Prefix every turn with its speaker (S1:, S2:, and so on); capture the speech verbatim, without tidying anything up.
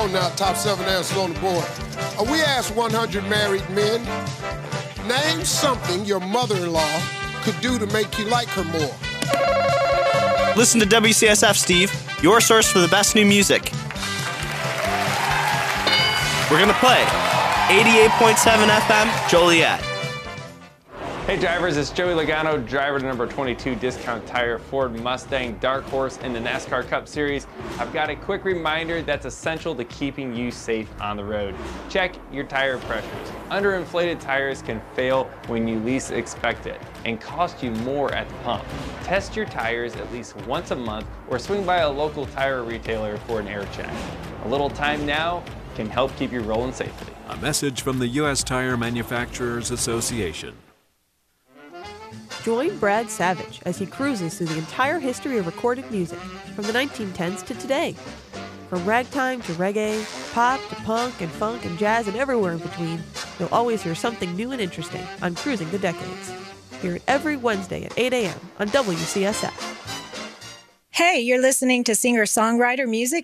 S1: Now, top seven answers on the board. Uh, we asked one hundred married men, name something your mother-in-law could do to make you like her more.
S2: Listen to W C S F, Steve, your source for the best new music. We're going to play eighty-eight point seven F M, Joliet.
S3: Hey drivers, it's Joey Logano, driver to number twenty-two Discount Tire Ford Mustang Dark Horse in the NASCAR Cup Series. I've got a quick reminder that's essential to keeping you safe on the road. Check your tire pressures. Underinflated tires can fail when you least expect it and cost you more at the pump. Test your tires at least once a month or swing by a local tire retailer for an air check. A little time now can help keep you rolling safely.
S4: A message from the U S Tire Manufacturers Association.
S5: Join Brad Savage as he cruises through the entire history of recorded music, from the nineteen tens to today. From ragtime to reggae, pop to punk and funk and jazz and everywhere in between, you'll always hear something new and interesting on Cruising the Decades. Hear it every Wednesday at eight a.m. on W C S F.
S6: Hey, you're listening to singer-songwriter music